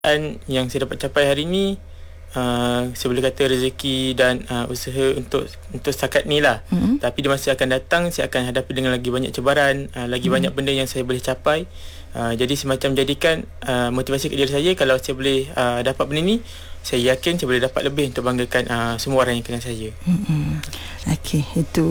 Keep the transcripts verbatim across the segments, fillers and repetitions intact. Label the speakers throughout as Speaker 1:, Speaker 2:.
Speaker 1: yang saya dapat capai hari ni, uh, saya boleh kata rezeki dan uh, usaha untuk untuk setakat ni lah. Mm-hmm. Tapi di masa akan datang saya akan hadapi dengan lagi banyak cabaran, uh, lagi mm-hmm. banyak benda yang saya boleh capai. Uh, jadi semacam jadikan uh, motivasi ke diri saya, kalau saya boleh uh, dapat benda ni, saya yakin saya boleh dapat lebih untuk banggakan uh, semua orang yang kenal saya.
Speaker 2: Mm-hmm. Okey, itu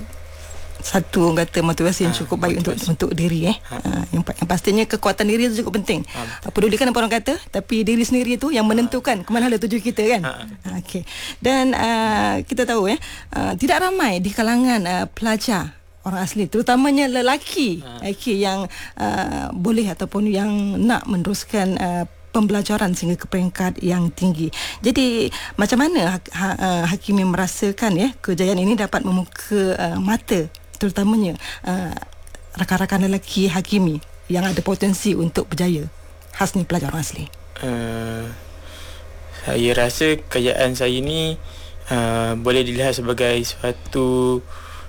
Speaker 2: satu orang kata motivasi yang cukup ha, baik motivasi. untuk untuk diri eh. Ha. Ha, yang, yang pastinya kekuatan diri itu cukup penting. Ha, pedulikan apa orang kata, tapi diri sendiri itu yang menentukan ha. ke mana hala tuju kita kan. Ha. Ha, okey. Dan uh, kita tahu eh uh, tidak ramai di kalangan uh, pelajar orang asli, terutamanya lelaki ha. okey yang uh, boleh ataupun yang nak meneruskan uh, pembelajaran sehingga ke peringkat yang tinggi. Jadi macam mana ha, ha, Hakimi merasakan ya kejayaan ini dapat membuka uh, mata terutamanya uh, rakan-rakan lelaki Hakimi yang ada potensi untuk berjaya, khasnya pelajar orang asli?
Speaker 1: Uh, saya rasa kejayaan saya ni uh, boleh dilihat sebagai suatu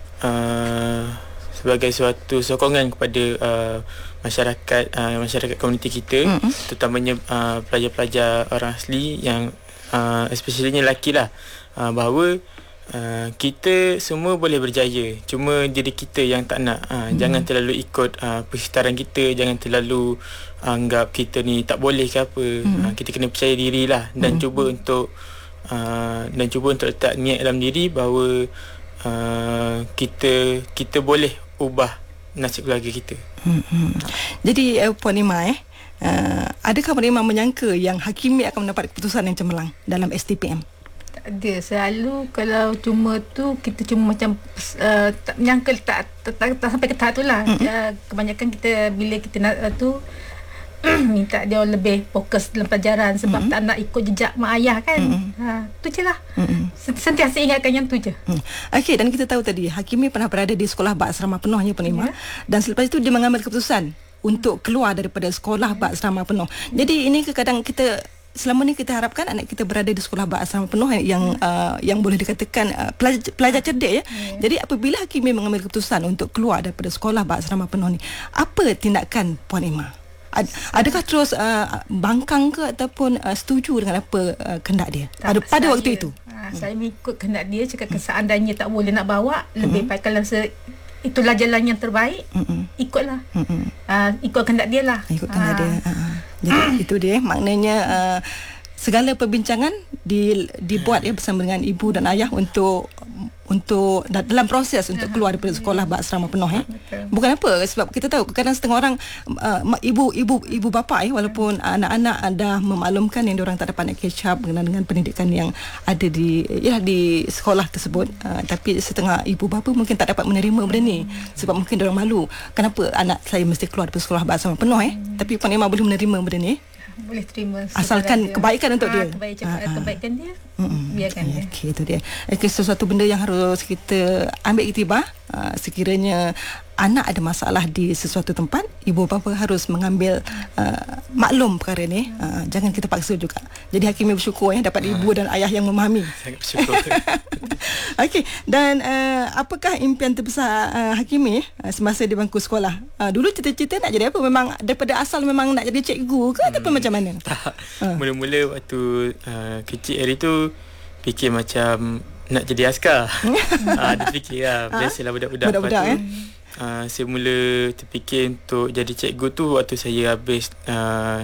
Speaker 1: uh, sebagai suatu sokongan kepada uh, masyarakat uh, masyarakat komuniti kita, mm-hmm. terutamanya uh, pelajar-pelajar orang asli yang uh, especially lelaki lah, uh, bahawa Uh, kita semua boleh berjaya, cuma diri kita yang tak nak. uh, hmm. Jangan terlalu ikut uh, persekitaran kita, jangan terlalu anggap kita ni tak boleh ke apa. hmm. uh, Kita kena percaya diri lah, dan hmm. cuba untuk uh, dan cuba untuk letak niat dalam diri bahawa uh, kita kita boleh ubah nasib keluarga kita.
Speaker 2: hmm. Jadi uh, Puan Ima eh uh, adakah Puan Ima menyangka yang Hakimi akan mendapat keputusan yang cemerlang dalam S T P M?
Speaker 3: Dia selalu kalau cuma tu kita cuma macam uh, tak menyangka tak, tak, tak, tak sampai ke tahap tu lah. Mm-hmm. uh, kebanyakan kita bila kita nak uh, tu minta dia lebih fokus dalam pelajaran sebab mm-hmm. tak nak ikut jejak mak ayah kan. mm-hmm. ha, tu je lah. mm-hmm. Sentiasa ingatkan yang tu je.
Speaker 2: mm. Okey, dan kita tahu tadi Hakimi pernah berada di sekolah bak asrama penuhnya Puan Ima, yeah. dan selepas itu dia mengambil keputusan untuk keluar daripada sekolah bak asrama penuh. Jadi ini kadang kita selama ni kita harapkan anak kita berada di sekolah bak asrama penuh yang uh, yang boleh dikatakan uh, pelajar, pelajar cerdik ya. Yeah. Jadi apabila Hakimi mengambil keputusan untuk keluar daripada sekolah bak asrama penuh ni, apa tindakan Puan Ima? Ad, adakah terus uh, bangkang ke ataupun uh, setuju dengan apa uh, kehendak dia pada, pada
Speaker 3: saya,
Speaker 2: waktu itu?
Speaker 3: Ha, saya mengikut kehendak dia. Cakap seandainya tak boleh nak bawa, lebih baik kalau se- itulah jalan yang terbaik, mm-hmm. ikutlah. Mm-hmm. Uh, ikut kehendak dia lah.
Speaker 2: Ikut kehendak ha. dia. Uh-huh. Jadi itu dia maknanya uh, segala perbincangan di, dibuat ya bersama dengan ibu dan ayah untuk untuk dalam proses untuk keluar daripada sekolah bak asrama penuh ya. Bukan apa, sebab kita tahu kadang setengah orang uh, ibu ibu ibu bapa ya, walaupun anak-anak dah memaklumkan yang diorang tak dapat nak catch up dengan dengan pendidikan yang ada di ya di sekolah tersebut, uh, tapi setengah ibu bapa mungkin tak dapat menerima benda ni sebab mungkin diorang malu, kenapa anak saya mesti keluar daripada sekolah bak asrama penuh eh. Tapi Puan Ima boleh menerima benda ni,
Speaker 3: boleh terima
Speaker 2: asalkan kebaikan untuk ha, dia.
Speaker 3: Kebaikan, ha, kebaikan dia. Mm-mm. Biarkan dia.
Speaker 2: Okey, itu dia. Okay, sesuatu benda yang harus kita ambil iktibar, uh, sekiranya anak ada masalah di sesuatu tempat, ibu bapa harus mengambil uh, maklum perkara ni. Uh, jangan kita paksa juga. Jadi Hakimi bersyukur ya dapat ibu dan ayah yang memahami.
Speaker 1: Sangat bersyukur.
Speaker 2: Okey, dan uh, apakah impian terbesar uh, Hakimi uh, semasa di bangku sekolah? Uh, dulu cita-cita nak jadi apa? Memang daripada asal memang nak jadi cikgu ke ataupun hmm, macam mana?
Speaker 1: Tak. Uh. Mula-mula waktu uh, kecil hari tu fikir macam nak jadi askar. Ah, dia fikir lah. Biasalah budak-budak.
Speaker 2: Budak-budak eh.
Speaker 1: Uh, saya mula terfikir untuk jadi cikgu tu waktu saya habis uh,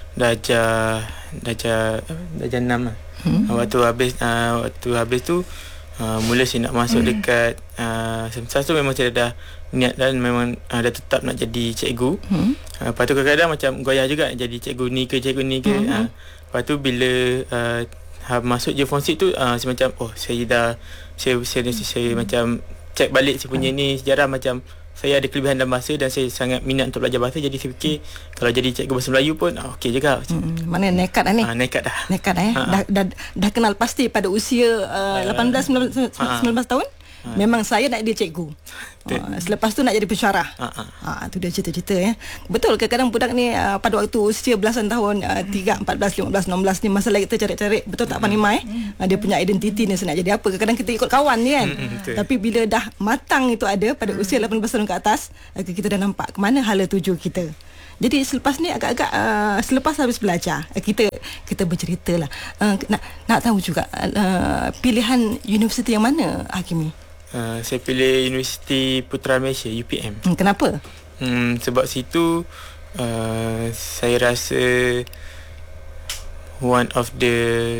Speaker 1: darjah darjah darjah enam lah. Hmm. Uh, waktu habis uh, waktu habis tu uh, mula saya nak masuk hmm. dekat uh, semasa tu memang saya dah niat dan memang uh, dah tetap nak jadi cikgu. Hmm. Uh, lepas tu kadang-kadang macam goyah juga jadi cikgu ni ke cikgu ni ke. Hmm. Uh, lepas tu bila uh, masuk je form six tu uh, saya macam oh saya dah saya saya, saya, saya hmm. macam cek balik saya punya ni sejarah, macam saya ada kelebihan dalam bahasa dan saya sangat minat untuk belajar bahasa. Jadi saya fikir hmm. kalau jadi cikgu bahasa Melayu pun ah, okey juga.
Speaker 2: Hmm, mana nekat dah ni?
Speaker 1: Ah, nekat dah.
Speaker 2: Nekat eh. Dah, dah dah kenal pasti pada usia uh, lapan belas sembilan belas tahun. Ha. Memang saya nak jadi cikgu. Uh, selepas tu nak jadi pensyarah. Ha, ha. Ha, tu dia cita-cita ya. Betul kadang-kadang budak ni uh, pada waktu usia belasan tahun, uh, tiga, empat belas, lima belas, enam belas ni masalah kita cari-cari. Betul tak Puan Ima eh? Uh, dia punya identiti ni nak jadi apa. Kadang-kadang kita ikut kawan ni kan. Betul. Tapi bila dah matang itu ada pada usia lapan belas tahun ke atas, uh, kita dah nampak ke mana hala tuju kita. Jadi selepas ni agak-agak uh, selepas habis belajar, uh, kita kita bercerita lah. Uh, nak nak tahu juga uh, pilihan universiti yang mana Hakimi?
Speaker 1: Uh, saya pilih Universiti Putra Malaysia, U P M.
Speaker 2: Hmm, kenapa?
Speaker 1: Hmm, sebab situ uh, saya rasa one of the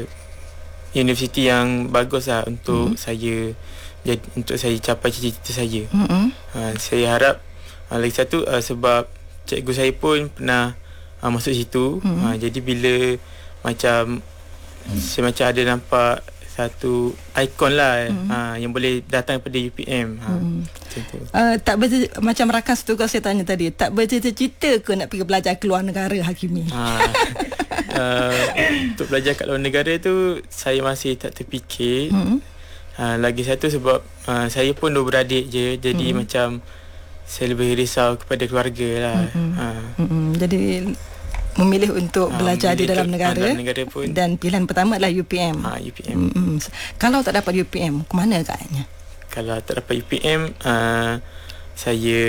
Speaker 1: universiti yang bagus lah untuk mm-hmm. saya jadi, untuk saya capai cita-cita saya. Mm-hmm. Uh, saya harap uh, lagi satu uh, sebab cikgu saya pun pernah uh, masuk situ. Mm-hmm. Uh, jadi bila macam mm. saya macam ada nampak satu ikon lah mm. ha, yang boleh datang daripada U P M. Ha, mm. macam tu.
Speaker 2: Uh, tak ber- macam rakan setugas saya tanya tadi, tak bercita-cita ke nak pergi belajar ke luar negara Hakimi?
Speaker 1: Ha, uh, untuk belajar kat luar negara tu saya masih tak terfikir. Mm. Ha, lagi satu sebab uh, saya pun dua beradik je, jadi mm. macam saya lebih risau kepada keluarga lah. Mm-hmm. Ha. Mm-hmm.
Speaker 2: Jadi memilih untuk ha, belajar memilih di dalam negara,
Speaker 1: dalam negara pun.
Speaker 2: Dan pilihan pertama adalah U P M.
Speaker 1: Ha, U P M.
Speaker 2: Mm-hmm. Kalau tak dapat U P M, ke mana agaknya?
Speaker 1: Kalau tak dapat U P M, uh, saya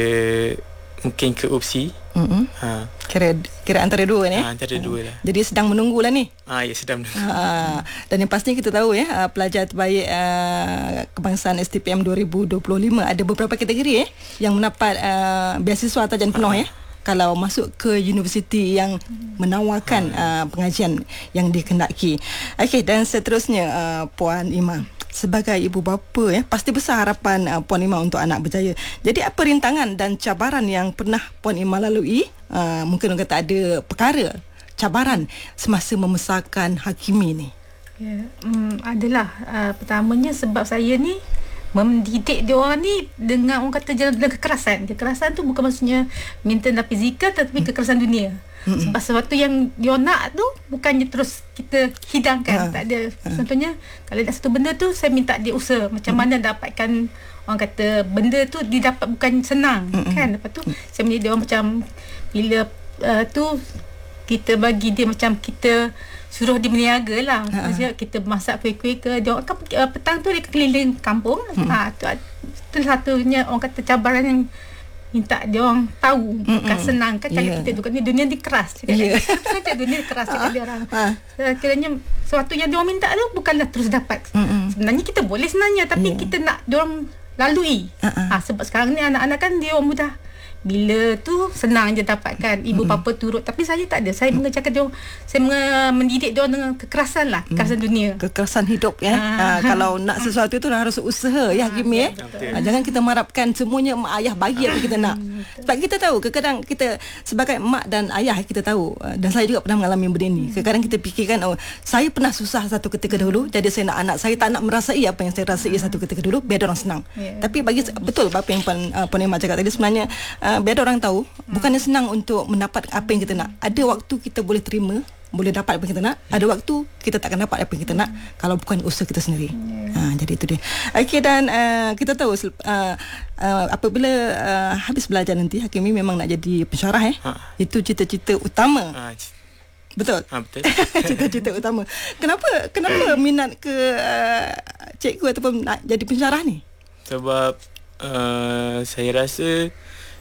Speaker 1: mungkin ke U P S I.
Speaker 2: Mm-hmm. Ha. Kira kira antara dua ni.
Speaker 1: Ha, antara dua lah.
Speaker 2: Jadi sedang menunggulah ni.
Speaker 1: Ah, ya sedang menunggu.
Speaker 2: Ha, dan yang pasti kita tahu ya, pelajar terbaik uh, kebangsaan S T P M dua ribu dua puluh lima ada beberapa kategori eh yang mendapat uh, beasiswa tajan penuh ha. ya. Kalau masuk ke universiti yang menawarkan uh, pengajian yang dikehendaki. Okey, dan seterusnya uh, Puan Ima, sebagai ibu bapa ya, pasti besar harapan uh, Puan Ima untuk anak berjaya. Jadi apa rintangan dan cabaran yang pernah Puan Ima lalui? Uh, mungkin orang kata ada perkara cabaran semasa membesarkan Hakimi ni.
Speaker 3: Ya, um, adalah uh, pertamanya sebab saya ni mendidik dia orang ni dengan orang kata dengan kekerasan. Kekerasan tu bukan maksudnya mental dan fizikal, tetapi hmm. kekerasan dunia. Hmm. Sebab sesuatu yang dia nak tu bukannya terus kita hidangkan. Ha. Tak ada. Ha. Contohnya kalau ada satu benda tu saya minta dia usaha macam hmm. mana dapatkan, orang kata benda tu didapat bukan senang. Hmm. Kan? Lepas tu hmm. saya mendidik dia orang macam bila uh, tu kita bagi dia macam kita suruh dia berniaga lah. Ha. Maksudnya kita masak kuih-kuih ke, dia orang kan uh, petang tu dia keliling kampung. Hmm. Ha, tu, tu satunya orang kata cabaran yang minta dia orang tahu. Mm-mm. Bukan senang kan cara yeah. kita tu kan, dunia ni keras. Yeah. Kan dunia keras cakap dia orang. Ha. Kiranya sesuatu yang dia orang minta tu bukanlah terus dapat. Mm-mm. Sebenarnya kita boleh sebenarnya, tapi yeah. kita nak dia orang lalui. Uh-uh. Ha, sebab sekarang ni anak-anak kan dia orang mudah. Bila tu senang je dapatkan ibu mm-hmm. bapa turut, tapi saya tak ada. Saya mm-hmm. mengajarkan dia, saya mendidik dia dengan kekerasan lah, kekerasan mm. dunia,
Speaker 2: kekerasan hidup ya. Ha. Ha, kalau nak sesuatu tu harus usaha ya Hakimi ya. Ha, jangan kita mengharapkan semuanya mak ayah bagi apa kita nak. Sebab kita tahu kadang-kadang kita sebagai mak dan ayah kita tahu, dan saya juga pernah mengalami benda ni. Kadang-kadang kita fikirkan oh saya pernah susah satu ketika dahulu, jadi saya nak anak saya tak nak merasai apa yang saya rasai satu ketika dulu biar orang senang. Yeah. Tapi bagi betul apa yang Puan uh, Puan Ima cakap tadi, sebenarnya uh, biar orang tahu bukannya senang untuk mendapat apa yang kita nak. Ada waktu kita boleh terima, boleh dapat apa yang kita nak. Ada waktu kita tak akan dapat apa yang kita nak kalau bukan usaha kita sendiri. Yeah. Ha, jadi itu dia. Okey, dan uh, kita tahu uh, uh, apabila uh, habis belajar nanti Hakimi memang nak jadi pensyarah eh. Ha. Itu cita-cita utama. Ha. Betul? Ha, betul. Cita-cita utama. Kenapa kenapa minat ke uh, cikgu ataupun nak jadi pensyarah ni?
Speaker 1: Sebab uh, saya rasa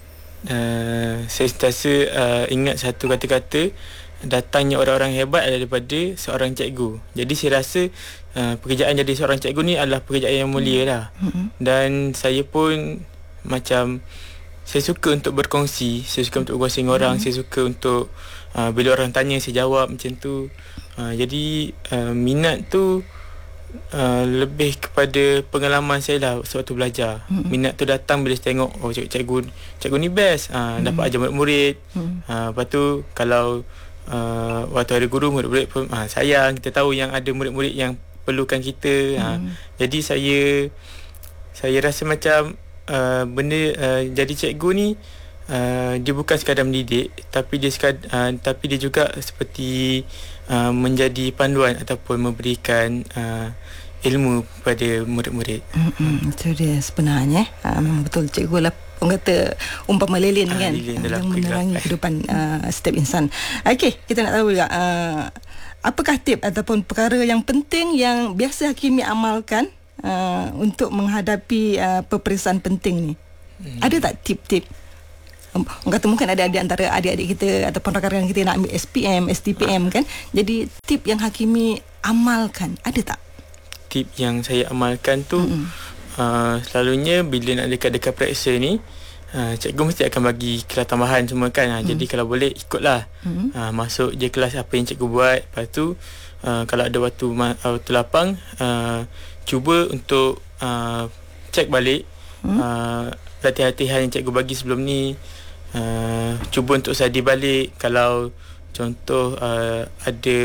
Speaker 1: Uh, saya sentiasa uh, ingat satu kata-kata, datangnya orang-orang hebat adalah daripada seorang cikgu. Jadi saya rasa uh, pekerjaan jadi seorang cikgu ni adalah pekerjaan yang mulia lah. Mm-hmm. Dan saya pun macam saya suka untuk berkongsi, saya suka untuk berkongsi dengan orang, mm-hmm. saya suka untuk uh, bila orang tanya saya jawab macam tu. Uh, jadi uh, minat tu Uh, lebih kepada pengalaman saya lah sewaktu belajar. Mm-hmm. Minat tu datang bila saya tengok oh cikgu cikgu ni best, uh, mm-hmm. dapat ajar murid-murid. Mm-hmm. Uh, lepas tu kalau uh, waktu ada guru, murid-murid pun uh, sayang, kita tahu yang ada murid-murid yang perlukan kita. Mm-hmm. Uh, jadi saya saya rasa macam uh, benda uh, jadi cikgu ni uh, dia bukan sekadar mendidik, tapi dia sekadar, uh, tapi dia juga seperti Uh, menjadi panduan ataupun memberikan uh, ilmu kepada murid-murid.
Speaker 2: Mm-hmm. Itu dia sebenarnya. Uh, memang betul cikgu lah, orang kata umpama lilin uh, kan
Speaker 1: lilin
Speaker 2: uh, yang menerangi kehidupan uh, setiap insan. Okey, kita nak tahu juga uh, apakah tip ataupun perkara yang penting yang biasa Hakimi amalkan uh, untuk menghadapi uh, peperiksaan penting ni? Hmm. Ada tak tip-tip? um, orang kata mungkin ada di antara adik-adik kita ataupun rakan-rakan kita nak ambil S P M, S T P M kan. Jadi tip yang Hakimi amalkan ada tak?
Speaker 1: Tip yang saya amalkan tu mm-hmm. uh, selalunya bila nak dekat-dekat periksa ni, Uh, cikgu mesti akan bagi kelas tambahan semua kan. Uh, mm. Jadi kalau boleh ikutlah. Mm. Uh, masuk je kelas apa yang cikgu buat. Lepas tu uh, kalau ada waktu, uh, waktu lapang, uh, cuba untuk uh, cek balik mm. uh, latihan-latihan yang cikgu bagi sebelum ni. Uh, cuba untuk study balik. Kalau contoh uh, ada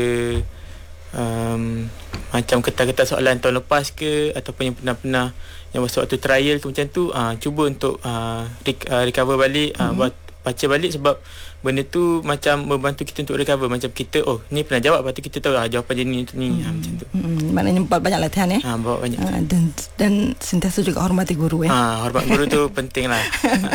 Speaker 1: um, macam kertas-kertas soalan tahun lepas ke, ataupun yang pernah-pernah yang masa waktu trial ke macam tu, uh, cuba untuk uh, rec- uh, recover balik, uh, mm-hmm. buat baca balik, sebab benda tu macam membantu kita untuk recover. Macam kita, oh ni pernah jawab, lepas tu kita tahu ah, jawapan dia ni untuk ni, mm-hmm. ha, macam tu.
Speaker 2: Mm-hmm. Maknanya buat banyak latihan eh.
Speaker 1: Ha, buat banyak.
Speaker 2: Ha, dan dan sentiasa juga hormati guru eh.
Speaker 1: Ha, hormat guru tu penting lah.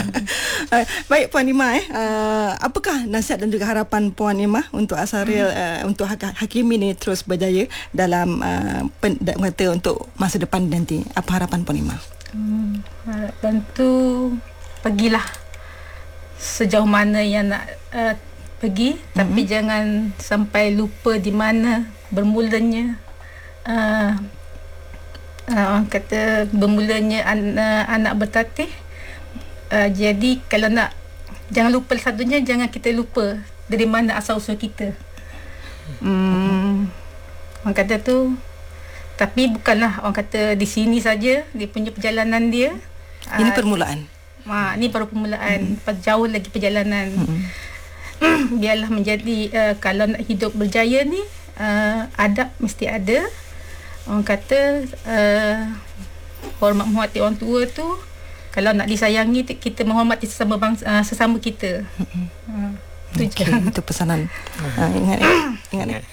Speaker 2: Baik Puan Imah eh, uh, apakah nasihat dan juga harapan Puan Imah untuk Asaril, uh, untuk Hakimi ni terus berjaya dalam uh, pen, kata untuk masa depan nanti? Apa harapan Puan Imah?
Speaker 3: Hmm, harapan tu pergilah sejauh mana yang nak uh, pergi, mm-hmm. tapi jangan sampai lupa di mana bermulanya uh, uh, orang kata bermulanya an- uh, anak bertatih. Uh, jadi kalau nak, jangan lupa satunya, jangan kita lupa dari mana asal usul kita. Hmm, orang kata tu, tapi bukanlah orang kata di sini saja dia punya perjalanan dia.
Speaker 2: Ini
Speaker 3: uh,
Speaker 2: permulaan.
Speaker 3: Ma, ni baru permulaan, hmm. jauh lagi perjalanan. Hmm. Biarlah menjadi uh, kalau nak hidup berjaya ni, uh, adab mesti ada. Orang kata uh, hormat menghormati orang tua tu, kalau nak disayangi kita menghormati sesama bangsa, uh, sesama kita. Hmm. Uh,
Speaker 2: okay, itu pesanan. uh, ingat eh? Ingat eh?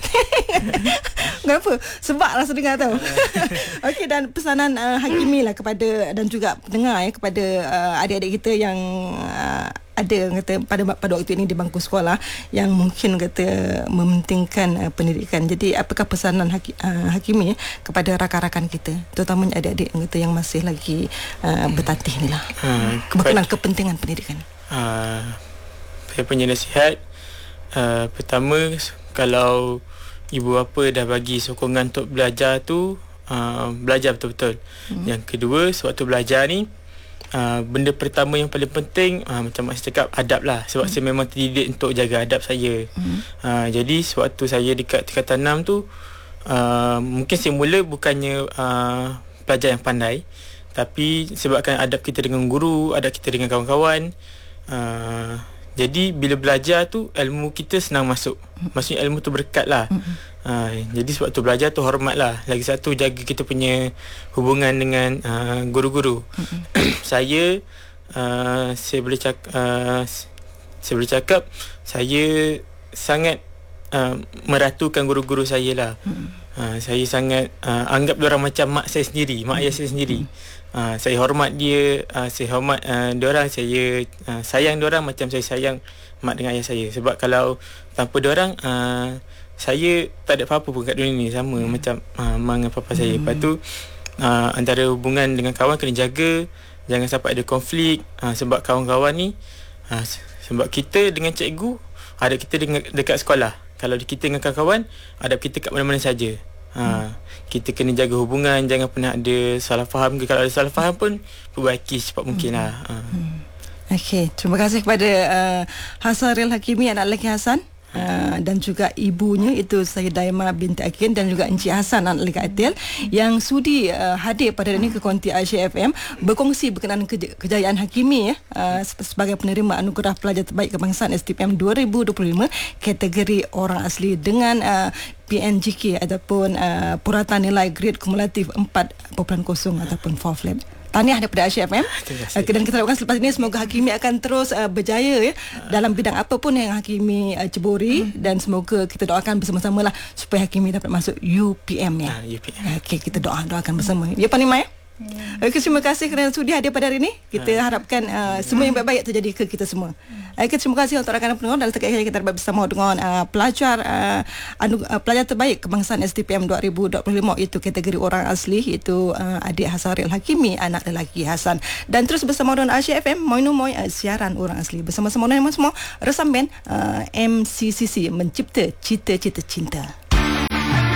Speaker 2: Kenapa? Sebab rasa dengar tahu. Okey, dan pesanan uh, Hakimi lah kepada dan juga pendengar ya, kepada uh, adik-adik kita yang uh, ada kata pada pada waktu ini di bangku sekolah yang mungkin kata mementingkan uh, pendidikan. Jadi apakah pesanan Haki, uh, Hakimi eh, kepada rakan-rakan kita, terutamanya adik-adik yang kita yang masih lagi uh, bertatih ni lah, hmm, berkenaan kepentingan pendidikan?
Speaker 1: Uh, saya punya nasihat, uh, pertama, kalau ibu bapa dah bagi sokongan untuk belajar tu, uh, belajar betul-betul. Hmm. Yang kedua, sewaktu belajar ni, uh, benda pertama yang paling penting, uh, macam Mak cakap, adab lah. Sebab hmm. saya memang terdidik untuk jaga adab saya. Hmm. Uh, jadi sewaktu saya dekat tingkatan enam tu, uh, mungkin saya mula bukannya uh, pelajar yang pandai, tapi sebabkan adab kita dengan guru, adab kita dengan kawan-kawan, uh, jadi bila belajar tu, ilmu kita senang masuk. Maksudnya ilmu tu berkat lah. Mm-hmm. uh, Jadi sebab tu belajar tu hormat lah. Lagi satu, jaga kita punya hubungan dengan uh, guru-guru. Mm-hmm. Saya uh, Saya boleh cakap uh, Saya boleh cakap Saya sangat uh, meratukan guru-guru saya lah. Mm-hmm. uh, Saya sangat uh, anggap diorang macam mak saya sendiri, mak ayah saya sendiri. Mm-hmm. Uh, saya hormat dia, uh, saya hormat uh, diorang, saya uh, sayang diorang macam saya sayang mak dengan ayah saya. Sebab kalau tanpa diorang, uh, saya tak ada apa-apa pun kat dunia ni, sama hmm. macam uh, mak dengan papa saya. hmm. Lepas tu uh, antara hubungan dengan kawan kena jaga, jangan sampai ada konflik, uh, sebab kawan-kawan ni, uh, sebab kita dengan cikgu, ada kita dengan, dekat sekolah. Kalau kita dengan kawan-kawan, adab kita kat mana-mana saja. Ha, hmm. Kita kena jaga hubungan, jangan pernah ada salah faham ke. Kalau ada salah faham pun perbaiki secepat mungkin hmm. lah. ha. hmm.
Speaker 2: Okey, terima kasih kepada uh, Asaril Hakimi, anak lelaki Hasan. Uh, dan juga ibunya itu Sayyidaimah binti Akin, dan juga Encik Hasan anak lelaki Atil, yang sudi uh, hadir pada hari ini ke Konti Aisyah F M berkongsi berkenaan kej- kejayaan Hakimi ya, uh, sebagai penerima anugerah pelajar terbaik kebangsaan S T P M dua ribu dua puluh lima kategori orang asli dengan uh, P N G K ataupun uh, purata nilai grade kumulatif empat titik kosong ataupun four flat. Tahniah daripada Aisyah F M. Uh, dan kita harapkan selepas ini semoga Hakimi akan terus uh, berjaya ya, dalam bidang apapun yang Hakimi uh, ceburi, hmm. dan semoga kita doakan bersama-sama lah supaya Hakimi dapat masuk U P M ya.
Speaker 1: Uh, U P M.
Speaker 2: Okey, kita doa doakan bersama. Ya Pak Nimai. Hmm. Okay, terima kasih kerana sudi hadir pada hari ini. Kita ha. harapkan uh, semua yang baik-baik terjadi ke kita semua. Okay, terima kasih untuk rakan pendengar. Dan sekali lagi kita dapat bersama dengan uh, pelajar uh, anu, uh, pelajar terbaik kebangsaan S D P M dua ribu dua puluh lima, itu kategori orang asli, iaitu uh, adik Hasaril Hakimi, anak lelaki Hasan. Dan terus bersama dengan Asia F M Moinu Moi, uh, siaran orang asli, bersama-sama dengan semua Resam Band uh, M C C C mencipta cita-cita cinta.